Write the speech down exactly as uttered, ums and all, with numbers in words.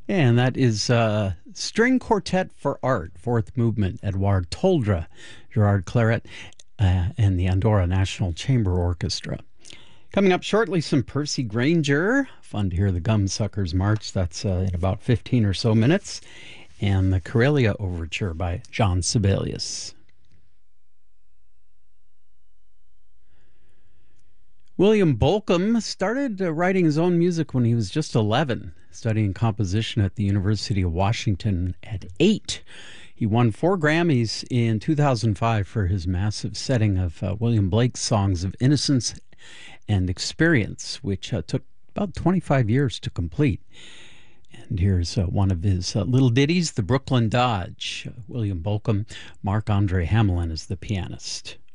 And that is uh, String Quartet for Art, Fourth Movement, Edouard Toldre, Gerard Claret, uh, and the Andorra National Chamber Orchestra. Coming up shortly, some Percy Grainger. Fun to hear the Gumsuckers March. That's uh, in about fifteen or so minutes. And the Karelia Overture by John Sibelius. William Bolcom started uh, writing his own music when he was just eleven, studying composition at the University of Washington at eight. He won four Grammys in two thousand five for his massive setting of uh, William Blake's songs of innocence and experience, which uh, took about twenty-five years to complete. And here's uh, one of his uh, little ditties, The Brooklyn Dodge. Uh, William Bolcom, Mark-Andre Hamelin is the pianist.